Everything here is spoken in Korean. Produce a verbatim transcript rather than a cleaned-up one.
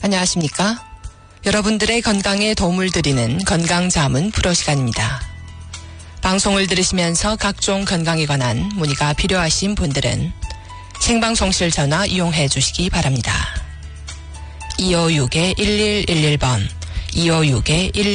안녕하십니까? 여러분들의 건강에 도움을 드리는 건강자문 프로 시간입니다. 방송을 들으시면서 각종 건강에 관한 문의가 필요하신 분들은 생방송실 전화 이용해 주시기 바랍니다. 이오육 일일일일 번, 이오육 일일